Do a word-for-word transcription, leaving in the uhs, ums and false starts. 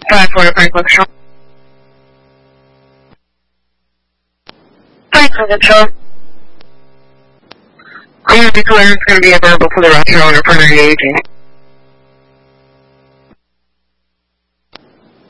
five four Franklin Control. Franklin Control. Clearance is going to be available for the restaurant owner for ninety-eight.